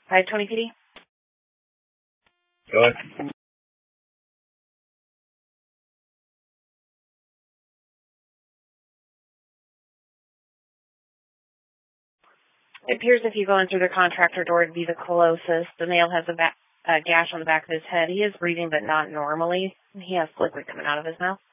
520 PD. Go ahead. It appears if you go in through the contractor door, it'd be the closest. The male has a gash on the back of his head. He is breathing, but not normally. He has liquid coming out of his mouth.